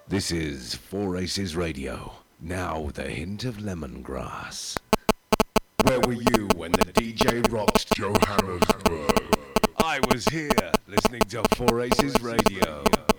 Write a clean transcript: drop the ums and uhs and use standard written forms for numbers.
This is Four Aces Radio, now with a hint of lemongrass. Where were you when the DJ rocked Johannesburg? I was here, listening to Four Aces Radio.